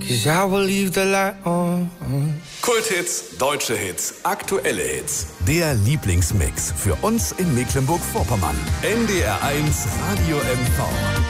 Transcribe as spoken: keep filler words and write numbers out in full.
'cause I will leave the light on. Kulthits, deutsche Hits, aktuelle Hits. Der Lieblingsmix für uns in Mecklenburg-Vorpommern. N D R eins Radio M V.